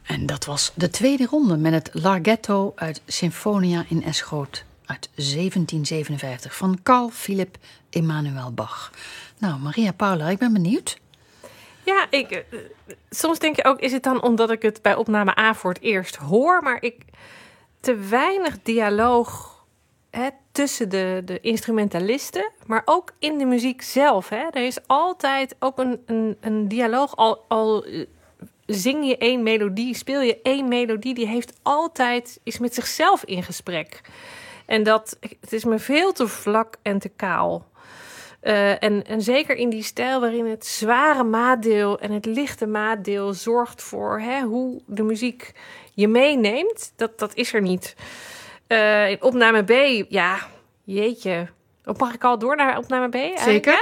En dat was de tweede ronde met het Larghetto uit Sinfonia in S groot uit 1757 van Carl Philipp Emanuel Bach. Nou, Maria Paula, ik ben benieuwd. Ja, soms denk je ook, is het dan omdat ik het bij opname A voor het eerst hoor, maar te weinig dialoog tussen de instrumentalisten, maar ook in de muziek zelf. Er is altijd ook een dialoog, al zing je één melodie, speel je één melodie, die is met zichzelf in gesprek. En het is me veel te vlak en te kaal. En zeker in die stijl waarin het zware maatdeel en het lichte maatdeel zorgt voor hoe de muziek je meeneemt, dat is er niet. In opname B, ja, jeetje. Mag ik al door naar opname B? Zeker.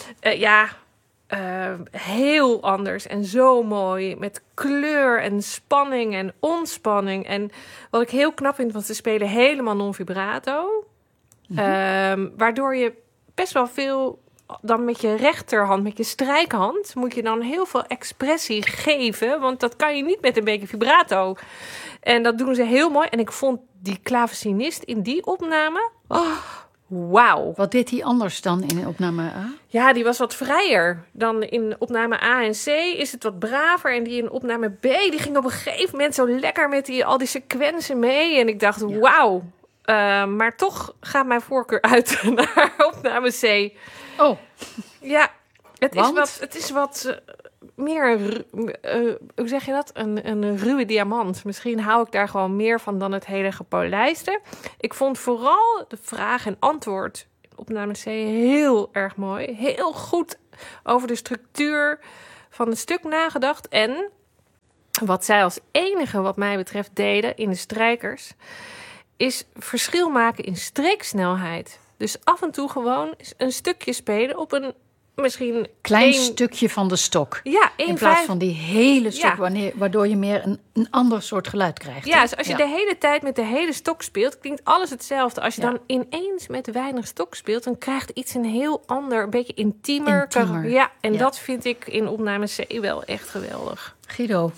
Heel anders en zo mooi. Met kleur en spanning en ontspanning. En wat ik heel knap vind, want ze spelen helemaal non-vibrato. Waardoor je best wel veel dan met je rechterhand, met je strijkhand, moet je dan heel veel expressie geven. Want dat kan je niet met een beetje vibrato. En dat doen ze heel mooi. En ik vond die klavecinist in die opname, wauw. Wat deed hij anders dan in opname A? Ja, die was wat vrijer. Dan in opname A en C is het wat braver. En die in opname B, die ging op een gegeven moment zo lekker met al die sequenzen mee. En ik dacht, wauw. Maar toch gaat mijn voorkeur uit naar opname C. Oh. Ja, het is wat meer, hoe zeg je dat? Een ruwe diamant. Misschien hou ik daar gewoon meer van dan het hele gepolijste. Ik vond vooral de vraag en antwoord in opname C heel erg mooi. Heel goed over de structuur van het stuk nagedacht. En wat zij als enige wat mij betreft deden in de strijkers, is verschil maken in streeksnelheid. Dus af en toe gewoon een stukje spelen op een misschien klein stukje van de stok. Ja, in plaats van die hele stok, waardoor je meer een ander soort geluid krijgt. Ja, dus als je de hele tijd met de hele stok speelt, klinkt alles hetzelfde. Als je dan ineens met weinig stok speelt, dan krijgt iets een heel ander, een beetje intiemer. Dat vind ik in opname C wel echt geweldig. Guido?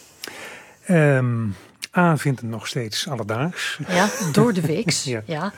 A vindt het nog steeds alledaags. Ja, door de weeks. Ja.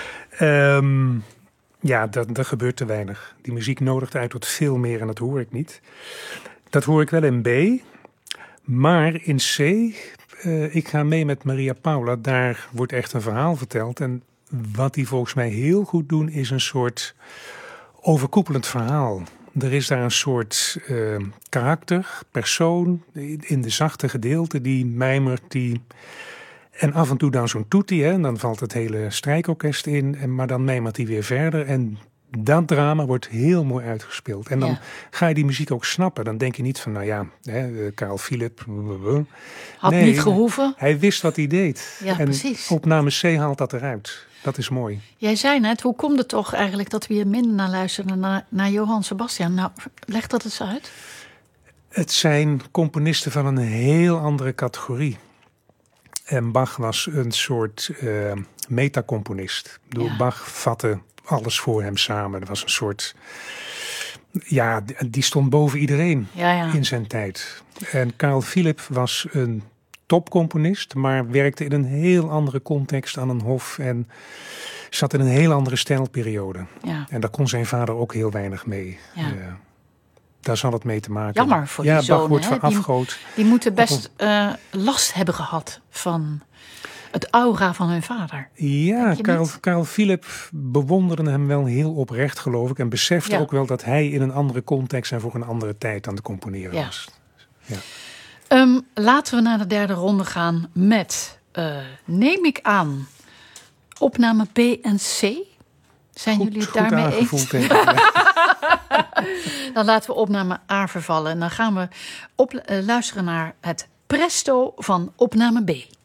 Er gebeurt te weinig. Die muziek nodigt uit tot veel meer en dat hoor ik niet. Dat hoor ik wel in B. Maar in C, ik ga mee met Maria Paula. Daar wordt echt een verhaal verteld. En wat die volgens mij heel goed doen, is een soort overkoepelend verhaal. Er is daar een soort karakter, persoon in de zachte gedeelte die mijmert, en af en toe dan zo'n toetie, en dan valt het hele strijkorkest in, maar dan mijmert hij weer verder. En dat drama wordt heel mooi uitgespeeld. En dan ga je die muziek ook snappen. Dan denk je niet van, Carl Philipp. Had niet gehoeven. Hij wist wat hij deed. Ja, en precies. Opname C haalt dat eruit. Dat is mooi. Jij zei net, hoe komt het toch eigenlijk dat we hier minder naar luisteren naar Johann Sebastian? Nou, leg dat eens uit. Het zijn componisten van een heel andere categorie. En Bach was een soort metacomponist. Bach vatte alles voor hem samen. Er was een soort, die stond boven iedereen in zijn tijd. En Carl Philipp was een topcomponist, maar werkte in een heel andere context aan een hof en zat in een heel andere stijlperiode. Ja. En daar kon zijn vader ook heel weinig mee. Ja. Daar zal het mee te maken. Jammer voor die zoon. Bach wordt verafgood. Die moeten best last hebben gehad van het aura van hun vader. Ja, Carl Philipp bewonderde hem wel heel oprecht, geloof ik. En besefte ook wel dat hij in een andere context en voor een andere tijd aan het componeren was. Ja. Laten we naar de derde ronde gaan met, neem ik aan, opname B en C. Zijn jullie het daarmee eens? Dan laten we opname A vervallen. En dan gaan we luisteren naar het presto van opname B.